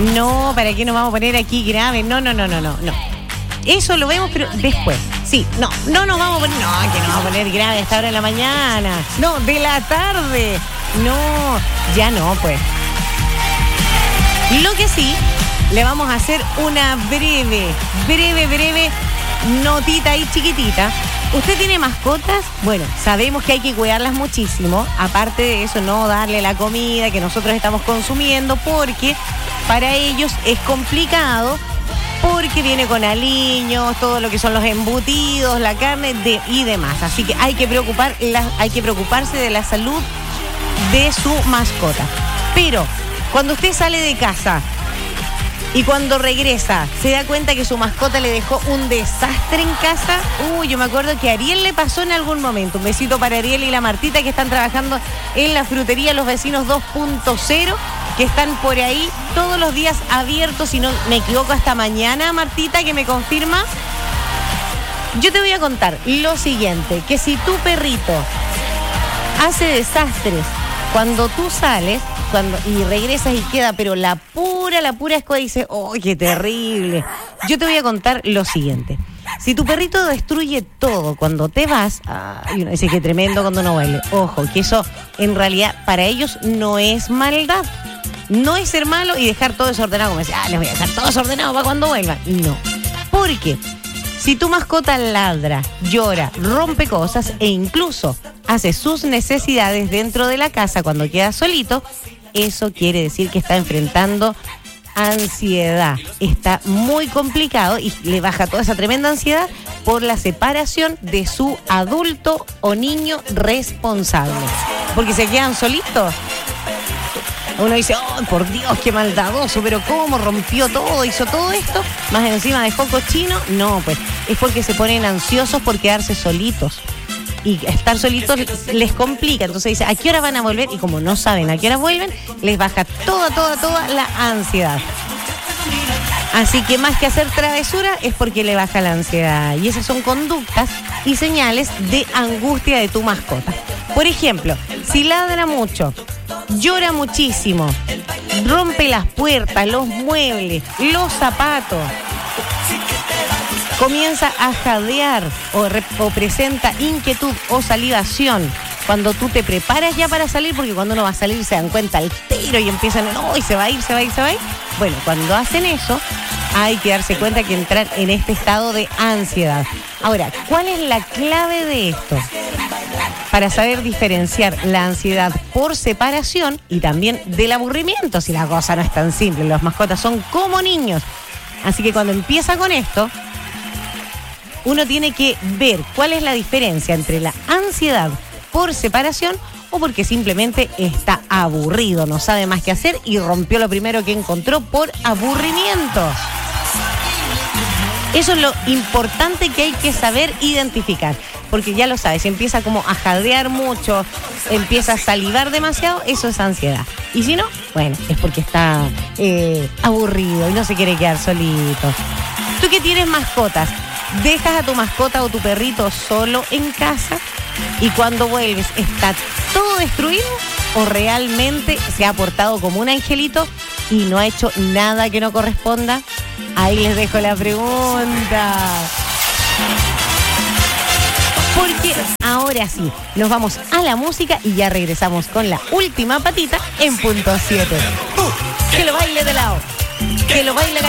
No, ¿para qué nos vamos a poner aquí grave? No. Eso lo vemos, pero después. Sí, no nos vamos a poner. No, que nos vamos a poner grave a esta hora de la mañana. No, de la tarde. No, ya no, pues. Lo que sí, le vamos a hacer una breve notita ahí chiquitita. ¿Usted tiene mascotas? Bueno, sabemos que hay que cuidarlas muchísimo. Aparte de eso, no darle la comida que nosotros estamos consumiendo, porque para ellos es complicado, porque viene con aliños, todo lo que son los embutidos, la carne y demás. Así que hay que preocuparse de la salud de su mascota. Pero cuando usted sale de casa y cuando regresa, se da cuenta que su mascota le dejó un desastre en casa. Yo me acuerdo que a Ariel le pasó en algún momento. Un besito para Ariel y la Martita, que están trabajando en la frutería Los Vecinos 2.0, que están por ahí todos los días abiertos, si no me equivoco, hasta mañana. Martita, que me confirma. Yo te voy a contar lo siguiente, que si tu perrito hace desastres cuando tú sales y regresas y queda, pero la pura escoba, dice, ¡oh, qué terrible! Yo te voy a contar lo siguiente. Si tu perrito destruye todo cuando te vas, uno dice que tremendo cuando no vuelve. Ojo, que eso en realidad para ellos no es maldad. No es ser malo y dejar todo desordenado, como decir, les voy a dejar todo desordenado para cuando vuelvan. No. Porque si tu mascota ladra, llora, rompe cosas e incluso hace sus necesidades dentro de la casa cuando queda solito, eso quiere decir que está enfrentando ansiedad. Está muy complicado y le baja toda esa tremenda ansiedad por la separación de su adulto o niño responsable. Porque se quedan solitos. Uno dice, ¡oh, por Dios, qué maldadoso! Pero ¿cómo rompió todo? ¿Hizo todo esto? Más encima dejó cochino. No, pues es porque se ponen ansiosos por quedarse solitos. Y estar solitos les complica. Entonces dice, ¿a qué hora van a volver? Y como no saben a qué hora vuelven, les baja toda la ansiedad. Así que más que hacer travesura es porque le baja la ansiedad. Y esas son conductas y señales de angustia de tu mascota. Por ejemplo, si ladra mucho, llora muchísimo, rompe las puertas, los muebles, los zapatos, comienza a jadear o presenta inquietud o salivación cuando tú te preparas ya para salir, porque cuando uno va a salir se dan cuenta al tiro y empiezan, y se va a ir. Bueno, cuando hacen eso, hay que darse cuenta que entrar en este estado de ansiedad. Ahora, ¿cuál es la clave de esto? Para saber diferenciar la ansiedad por separación y también del aburrimiento, si la cosa no es tan simple. Las mascotas son como niños. Así que cuando empieza con esto, uno tiene que ver cuál es la diferencia entre la ansiedad por separación o porque simplemente está aburrido, no sabe más qué hacer y rompió lo primero que encontró por aburrimiento. Eso es lo importante que hay que saber identificar, porque ya lo sabes, si empieza como a jadear mucho, empieza a salivar demasiado, eso es ansiedad. Y si no, bueno, es porque está aburrido y no se quiere quedar solito. Tú que tienes mascotas, ¿dejas a tu mascota o tu perrito solo en casa y cuando vuelves está todo destruido o realmente se ha portado como un angelito y no ha hecho nada que no corresponda? Ahí les dejo la pregunta. Porque ahora sí, nos vamos a la música y ya regresamos con la última patita en punto 7. Que lo baile de lado, que lo baile